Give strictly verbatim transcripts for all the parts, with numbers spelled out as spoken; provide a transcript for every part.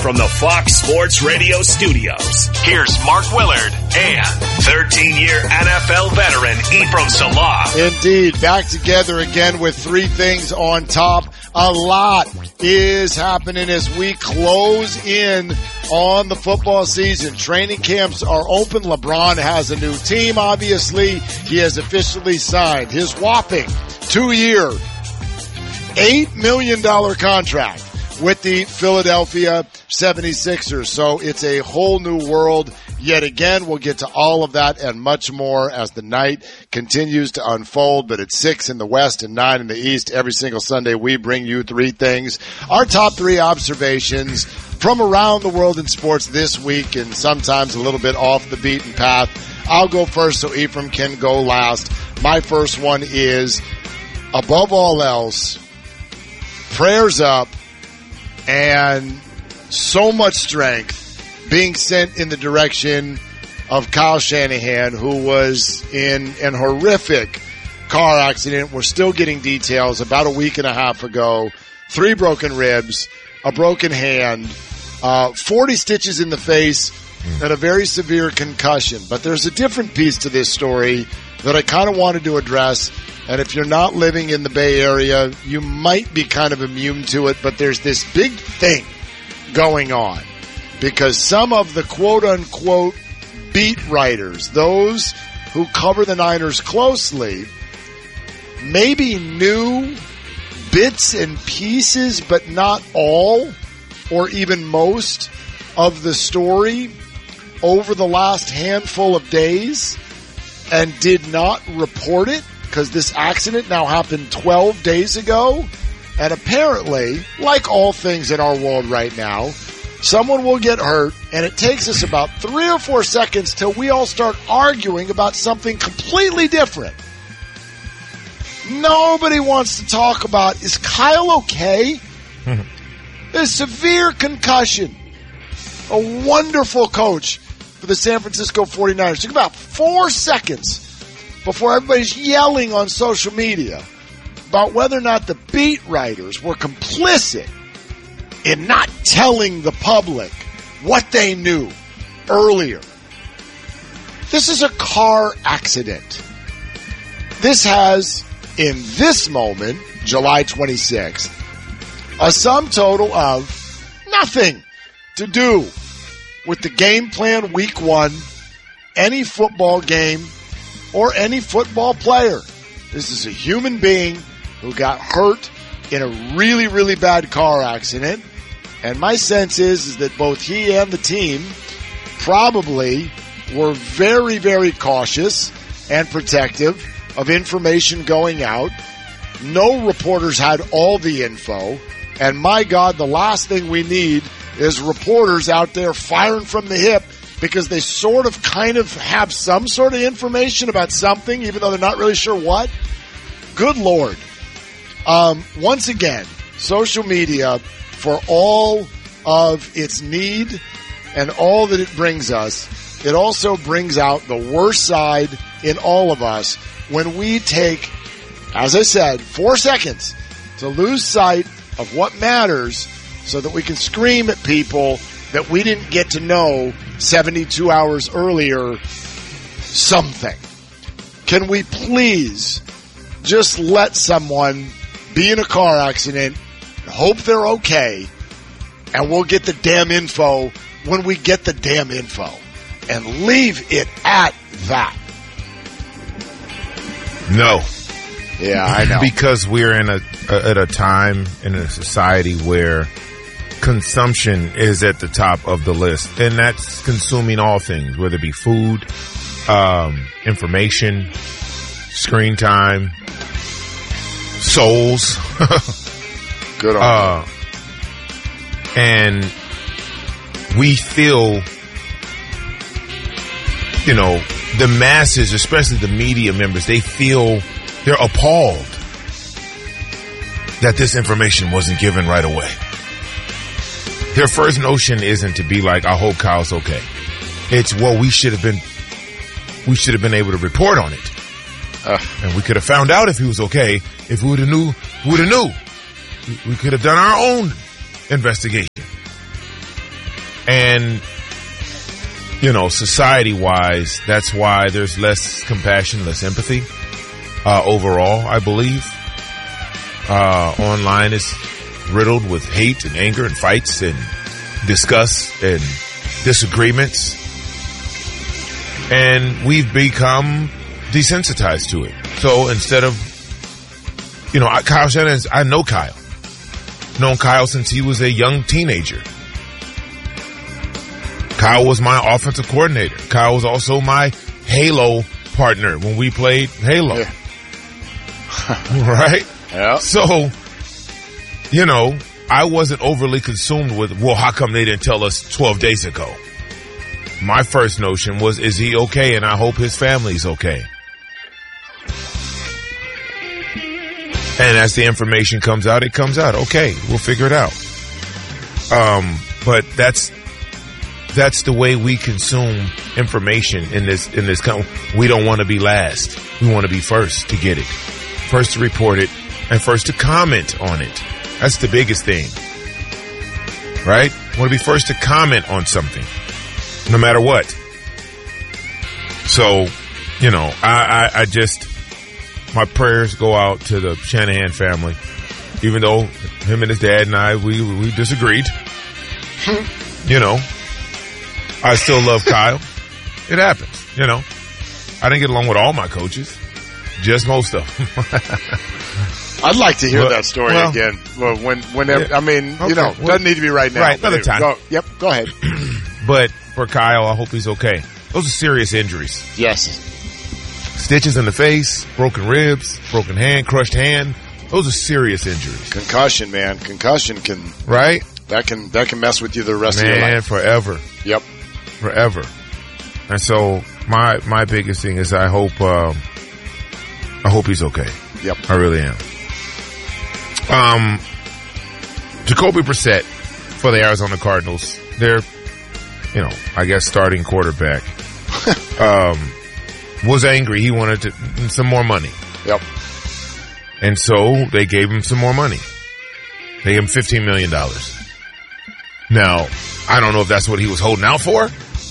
from the Fox Sports Radio studios, here's Mark Willard and thirteen-year N F L veteran Ephraim Salah. Indeed, back together again with three things on top. A lot is happening as we close in on the football season. Training camps are open. LeBron has a new team, obviously. He has officially signed his whopping two-year, eight million dollars contract with the Philadelphia seventy-sixers. So it's a whole new world. Yet again, we'll get to all of that and much more as the night continues to unfold. But it's six in the West and nine in the East. Every single Sunday, we bring you three things. Our top three observations from around the world in sports this week, and sometimes a little bit off the beaten path. I'll go first so Ephraim can go last. My first one is, above all else, prayers up and so much strength being sent in the direction of Kyle Shanahan, who was in an horrific car accident. We're still getting details. About a week and a half ago, three broken ribs, a broken hand, uh, forty stitches in the face, and a very severe concussion. But there's a different piece to this story that I kind of wanted to address. And if you're not living in the Bay Area, you might be kind of immune to it. But there's this big thing going on, because some of the quote-unquote beat writers, those who cover the Niners closely, maybe knew bits and pieces, but not all, or even most, of the story over the last handful of days and did not report it, because this accident now happened twelve days ago. And apparently, like all things in our world right now, someone will get hurt, and it takes us about three or four seconds till we all start arguing about something completely different. Nobody wants to talk about, is Kyle okay? A severe concussion. A wonderful coach for the San Francisco forty-niners. Took about four seconds before everybody's yelling on social media about whether or not the beat writers were complicit in not telling the public what they knew earlier. This is a car accident. This has, in this moment, July twenty-sixth, a sum total of nothing to do with the game plan week one, any football game, or any football player. This is a human being who got hurt in a really, really bad car accident. And my sense is, is that both he and the team probably were very, very cautious and protective of information going out. No reporters had all the info. And my God, the last thing we need is reporters out there firing from the hip because they sort of kind of have some sort of information about something, even though they're not really sure what. Good Lord. Um, once again, social media, for all of its need and all that it brings us, it also brings out the worst side in all of us when we take, as I said, four seconds to lose sight of what matters so that we can scream at people that we didn't get to know seventy-two hours earlier something. Can we please just let someone be in a car accident, hope they're okay, and we'll get the damn info when we get the damn info, and leave it at that? No. Yeah, I know. Because we're in a, a at a time in a society where consumption is at the top of the list, and that's consuming all things, whether it be food, um, information, screen time, souls. Good on uh, and we feel, you know, the masses, especially the media members, they feel they're appalled that this information wasn't given right away. Their first notion isn't to be like, I hope Kyle's okay. It's, well, we should have been, we should have been able to report on it. Uh, and we could have found out if he was okay if we would have knew, would have knew. We could have done our own investigation. And, you know, society-wise, that's why there's less compassion, less empathy uh, overall, I believe. Uh, online is riddled with hate and anger and fights and disgust and disagreements. And we've become desensitized to it. So instead of, you know, Kyle Shanahan, I know Kyle. Known Kyle since he was a young teenager. Kyle was my offensive coordinator. Kyle was also my Halo partner when we played Halo. Yeah. Right? Yeah. So, you know, I wasn't overly consumed with, well, how come they didn't tell us twelve days ago? My first notion was, is he okay? And I hope his family's okay. And as the information comes out, it comes out. Okay, we'll figure it out. Um, but that's that's the way we consume information in this in this country. We don't want to be last. We want to be first to get it, first to report it, and first to comment on it. That's the biggest thing, right? We want to be first to comment on something, no matter what. So, you know, I, I, I just. My prayers go out to the Shanahan family, even though him and his dad and I, we we disagreed. You know, I still love Kyle. It happens, you know. I didn't get along with all my coaches, just most of them. I'd like to hear but, that story well, again. Well, when, whenever, yeah, I mean, okay, you know, well, doesn't need to be right now. Right, another time. Go, yep, go ahead. But for Kyle, I hope he's okay. Those are serious injuries. Yes. Stitches in the face, broken ribs, broken hand, crushed hand. Those are serious injuries. Concussion, man. Concussion can right. That can that can mess with you the rest man, of your life. forever. Yep, forever. And so my my biggest thing is I hope um, I hope he's okay. Yep, I really am. Um, Jacoby Brissett for the Arizona Cardinals. They're, you know, I guess starting quarterback. um. Was angry. He wanted to, some more money. Yep. And so they gave him some more money. They gave him fifteen million dollars. Now, I don't know if that's what he was holding out for,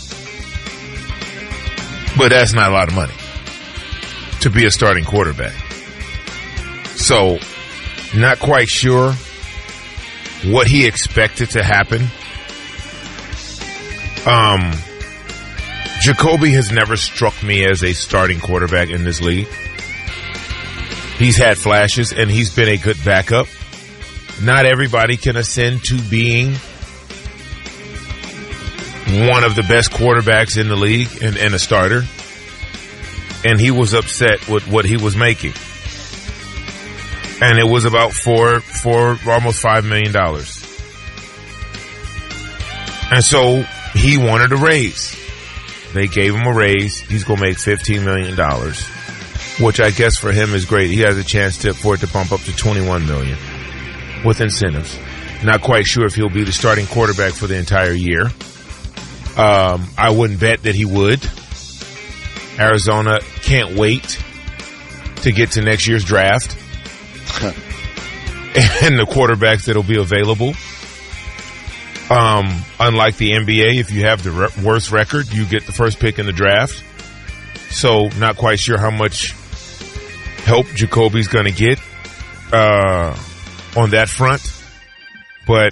but that's not a lot of money to be a starting quarterback. So, not quite sure what he expected to happen. Um... Jacoby has never struck me as a starting quarterback in this league. He's had flashes, and he's been a good backup. Not everybody can ascend to being one of the best quarterbacks in the league and, and a starter. And he was upset with what he was making. And it was about four, four, almost five million dollars. And so he wanted a raise. They gave him a raise. He's going to make fifteen million dollars, which I guess for him is great. He has a chance to, for it to bump up to twenty-one million dollars with incentives. Not quite sure if he'll be the starting quarterback for the entire year. Um, I wouldn't bet that he would. Arizona can't wait to get to next year's draft and the quarterbacks that'll be available. Um, unlike the N B A, if you have the re- worst record, you get the first pick in the draft. So, not quite sure how much help Jacoby's going to get uh, on that front. But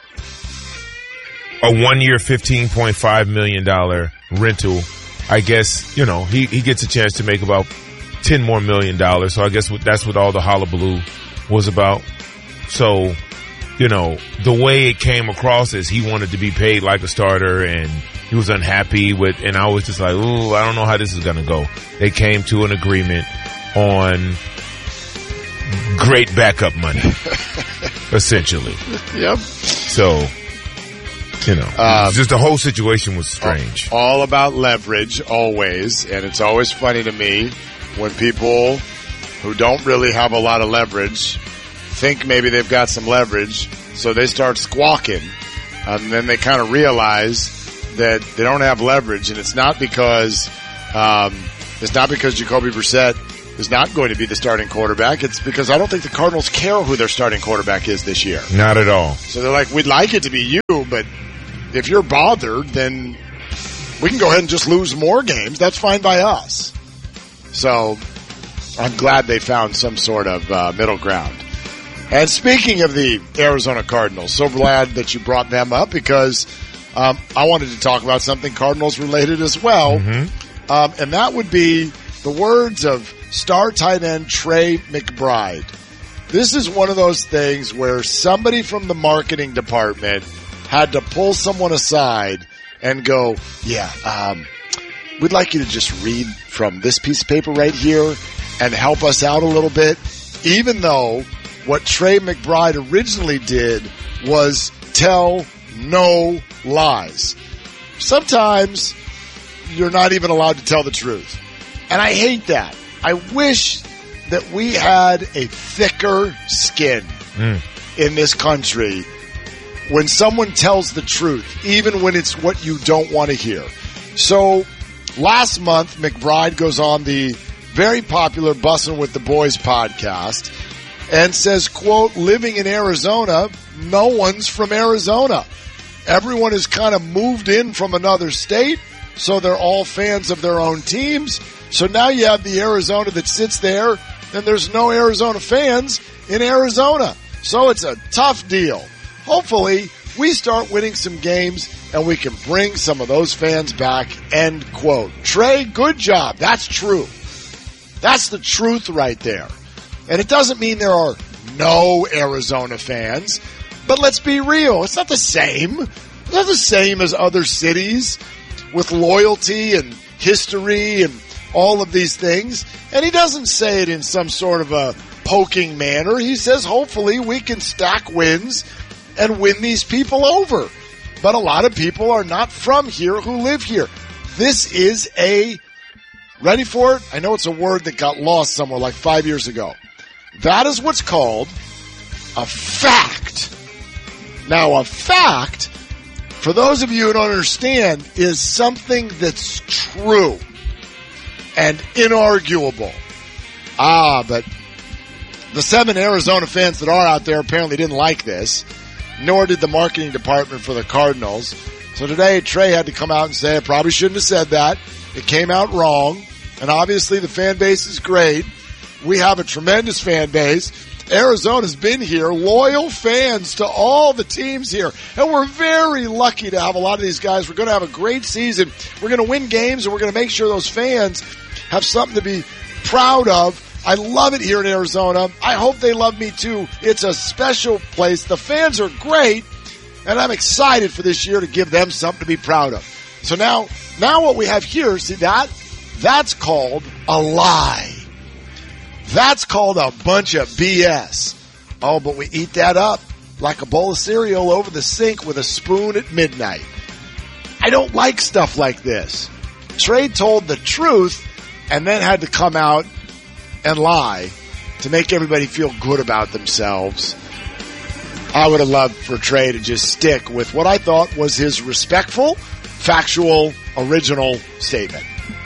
a one-year, fifteen point five million dollars rental, I guess, you know, he, he gets a chance to make about ten more million dollars. So, I guess that's what all the hullabaloo was about. So, you know, the way it came across is he wanted to be paid like a starter and he was unhappy with, and I was just like, ooh, I don't know how this is going to go. They came to an agreement on great backup money, essentially. Yep. So, you know, um, just the whole situation was strange. All about leverage, always. And it's always funny to me when people who don't really have a lot of leverage think maybe they've got some leverage, so they start squawking, and then they kind of realize that they don't have leverage, and it's not because um, it's not because Jacoby Brissett is not going to be the starting quarterback. It's because I don't think the Cardinals care who their starting quarterback is this year. Not at all. So they're like, we'd like it to be you, but if you're bothered, then we can go ahead and just lose more games. That's fine by us. So I'm glad they found some sort of uh, middle ground. And speaking of the Arizona Cardinals, so glad that you brought them up because um, I wanted to talk about something Cardinals related as well. Mm-hmm. Um, and that would be the words of star tight end Trey McBride. This is one of those things where somebody from the marketing department had to pull someone aside and go, yeah, um, we'd like you to just read from this piece of paper right here and help us out a little bit, even though what Trey McBride originally did was tell no lies. Sometimes you're not even allowed to tell the truth. And I hate that. I wish that we had a thicker skin mm. in this country when someone tells the truth, even when it's what you don't want to hear. So last month, McBride goes on the very popular Bussin' with the Boys podcast and says, quote, living in Arizona, no one's from Arizona. Everyone has kind of moved in from another state, so they're all fans of their own teams. So now you have the Arizona that sits there, and there's no Arizona fans in Arizona. So it's a tough deal. Hopefully, we start winning some games, and we can bring some of those fans back, end quote. Trey, good job. That's true. That's the truth right there. And it doesn't mean there are no Arizona fans, but let's be real. It's not the same. It's not the same as other cities with loyalty and history and all of these things. And he doesn't say it in some sort of a poking manner. He says, hopefully we can stack wins and win these people over. But a lot of people are not from here who live here. This is a, ready for it? I know it's a word that got lost somewhere like five years ago. That is what's called a fact. Now, a fact, for those of you who don't understand, is something that's true and inarguable. Ah, but the seven Arizona fans that are out there apparently didn't like this, nor did the marketing department for the Cardinals. So today, Trey had to come out and say, I probably shouldn't have said that. It came out wrong. And obviously the fan base is great. We have a tremendous fan base. Arizona's been here, loyal fans to all the teams here. And we're very lucky to have a lot of these guys. We're going to have a great season. We're going to win games, and we're going to make sure those fans have something to be proud of. I love it here in Arizona. I hope they love me too. It's a special place. The fans are great, and I'm excited for this year to give them something to be proud of. So now, now what we have here, see that? That's called a lie. That's called a bunch of B S. Oh, but we eat that up like a bowl of cereal over the sink with a spoon at midnight. I don't like stuff like this. Trey told the truth and then had to come out and lie to make everybody feel good about themselves. I would have loved for Trey to just stick with what I thought was his respectful, factual, original statement.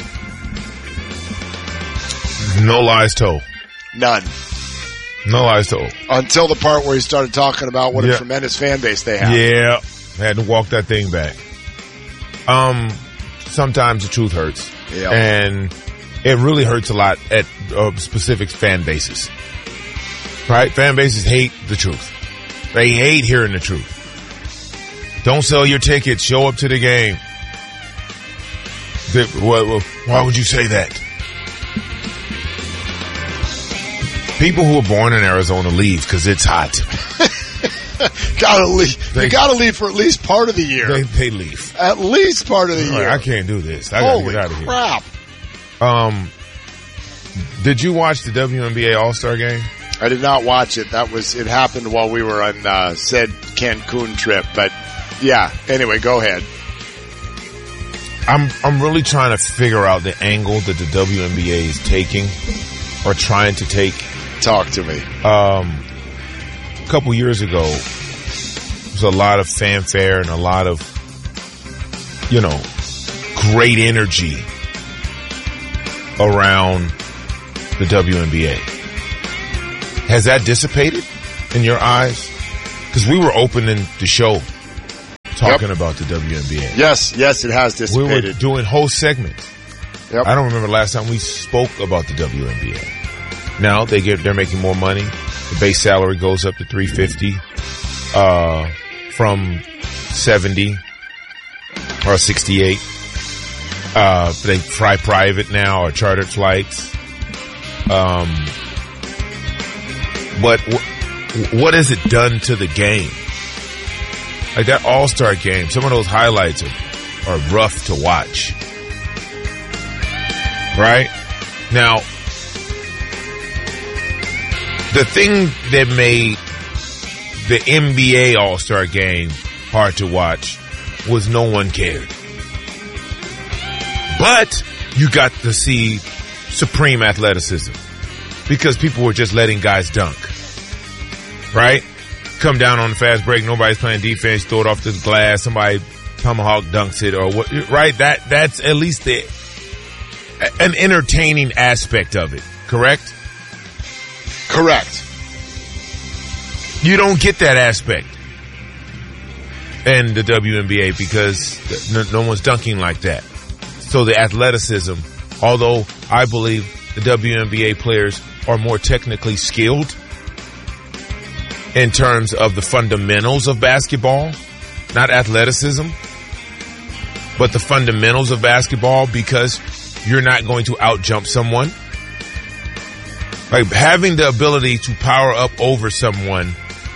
No lies told. None. No lies told. Until the part where he started talking about what yeah. a tremendous fan base they have. Yeah. Had to walk that thing back. Um, sometimes the truth hurts. Yeah. And it really hurts a lot at uh, specific fan bases. Right? Fan bases hate the truth. They hate hearing the truth. Don't sell your tickets. Show up to the game. The, well, why would you say that? People who are born in Arizona leave because it's hot. gotta leave. They, you gotta leave for at least part of the year. They, they leave. At least part of the year. Right, I can't do this. I Holy gotta get out of here. crap. Um, did you watch the W N B A All-Star game? I did not watch it. That was, it happened while we were on, uh, said Cancun trip, but yeah. Anyway, go ahead. I'm, I'm really trying to figure out the angle that the W N B A is taking or trying to take. Talk to me. Um, a couple years ago, there was a lot of fanfare and a lot of, you know, great energy around the W N B A. Has that dissipated in your eyes? Because we were opening the show talking yep. about the W N B A. Yes, yes, it has dissipated. We were doing whole segments. Yep. I don't remember the last time we spoke about the W N B A. Now they get they're making more money. The base salary goes up to three fifty uh, from seventy or sixty-eight. Uh, they fly private now or chartered flights. Um, but w- what has it done to the game? Like that All-Star game, some of those highlights are, are rough to watch. Right? Now, the thing that made the N B A All-Star game hard to watch was no one cared. But you got to see supreme athleticism because people were just letting guys dunk. Right? Come down on the fast break, nobody's playing defense, throw it off the glass, somebody tomahawk dunks it or what, right? That, that's at least the, an entertaining aspect of it, correct? Correct. You don't get that aspect in the W N B A because no, no one's dunking like that. So the athleticism, although I believe the W N B A players are more technically skilled in terms of the fundamentals of basketball, not athleticism, but the fundamentals of basketball because you're not going to outjump someone. Like having the ability to power up over someone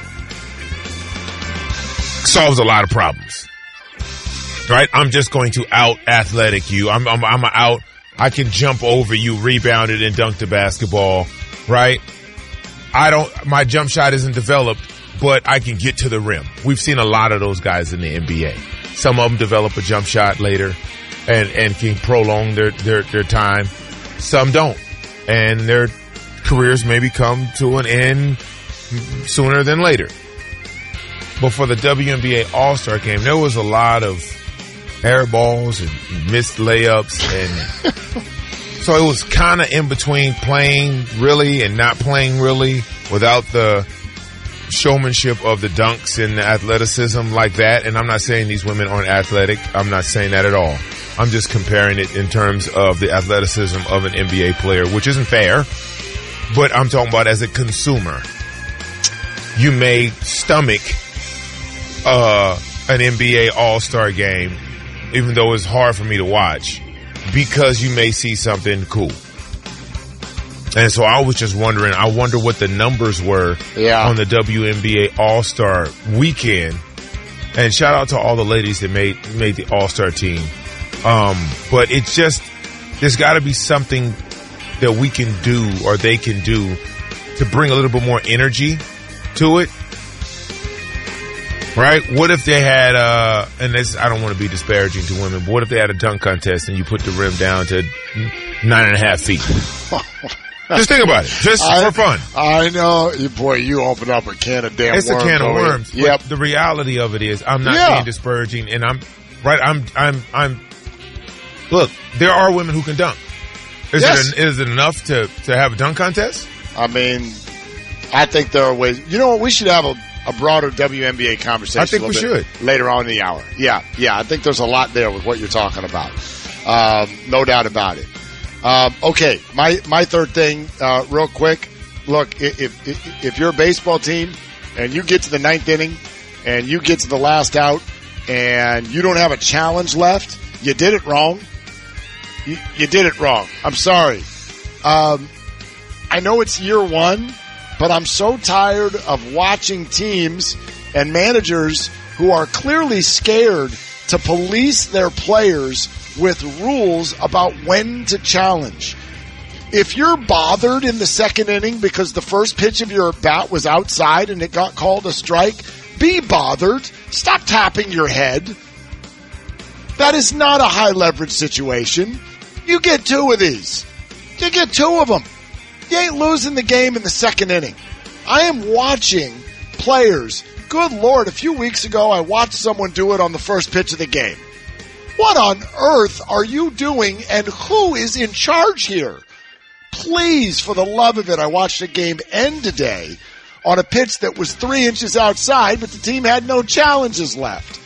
solves a lot of problems. Right? I'm just going to out athletic you. I'm, I'm, I'm out. I can jump over you, rebound it, and dunk the basketball. Right? I don't, my jump shot isn't developed, but I can get to the rim. We've seen a lot of those guys in the N B A. Some of them develop a jump shot later and, and can prolong their, their, their time. Some don't. And their careers maybe come to an end sooner than later. But for the W N B A All-Star game, there was a lot of air balls and missed layups. And so it was kind of in between playing really and not playing really without the showmanship of the dunks and the athleticism like that. And I'm not saying these women aren't athletic. I'm not saying that at all. I'm just comparing it in terms of the athleticism of an N B A player, which isn't fair. But I'm talking about as a consumer. You may stomach uh, an N B A All-Star game, even though it's hard for me to watch, because you may see something cool. And so I was just wondering, I wonder what the numbers were yeah. on the W N B A All-Star weekend. And shout out to all the ladies that made made the All-Star team. Um, but it's just, there's got to be something that we can do or they can do to bring a little bit more energy to it. Right? What if they had, uh, and this, I don't want to be disparaging to women, but what if they had a dunk contest and you put the rim down to nine and a half feet? Just think about it. Just I, for fun. I know. Boy, you opened up a can of damn it's worms. It's a can of worms. But yep. The reality of it is, I'm not yeah. being disparaging, and I'm, right, I'm, I'm, I'm, look, there are women who can dunk. Is, yes. it, is it enough to, to have a dunk contest? I mean, I think there are ways. You know what? We should have a, a broader W N B A conversation. I think we should. Later on in the hour. Yeah, yeah. I think there's a lot there with what you're talking about. Um, no doubt about it. Um, okay, my, my third thing, uh, real quick. Look, if, if, if you're a baseball team and you get to the ninth inning and you get to the last out and you don't have a challenge left, you did it wrong. You, you did it wrong. I'm sorry. Um, I know it's year one, but I'm so tired of watching teams and managers who are clearly scared to police their players with rules about when to challenge. If you're bothered in the second inning because the first pitch of your bat was outside and it got called a strike, be bothered. Stop tapping your head. That is not a high leverage situation. You get two of these. You get two of them. You ain't losing the game in the second inning. I am watching players. Good Lord, a few weeks ago I watched someone do it on the first pitch of the game. What on earth are you doing and who is in charge here? Please, for the love of it, I watched a game end today on a pitch that was three inches outside, but the team had no challenges left.